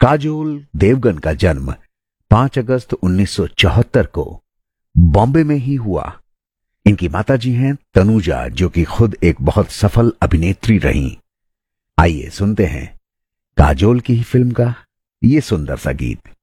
काजोल देवगन का जन्म 5 अगस्त 1974 को बॉम्बे में ही हुआ। इनकी माताजी हैं तनुजा, जो कि खुद एक बहुत सफल अभिनेत्री रहीं। आइए सुनते हैं काजोल की ही फिल्म का ये सुंदर सा गीत।